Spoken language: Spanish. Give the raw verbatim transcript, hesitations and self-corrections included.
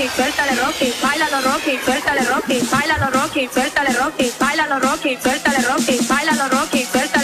Rocky, suéltale Rocky, bailalo Rocky, suéltale Rocky, bailalo Rocky, suéltale Rocky, bailalo Rocky, suéltale Rocky, bailalo Rocky, suéltale